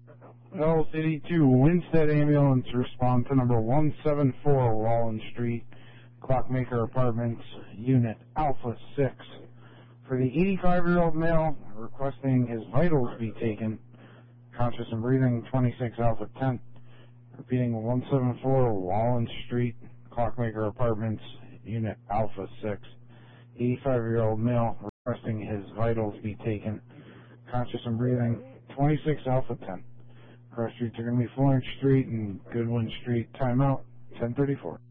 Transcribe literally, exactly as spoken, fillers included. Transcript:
L eighty-two Winstead Ambulance, respond to number one seven four Wallen Street, Clockmaker Apartments, Unit Alpha six. For the eighty-five-year-old male requesting his vitals be taken, conscious and breathing, twenty-six Alpha ten. Repeating, one seven four Wallen Street, Clockmaker Apartments, Unit Alpha six. eighty-five-year-old male requesting his vitals be taken, conscious and breathing, twenty-six Alpha ten. Cross streets are going to be Florence Street and Goodwin Street. Timeout, ten thirty-four.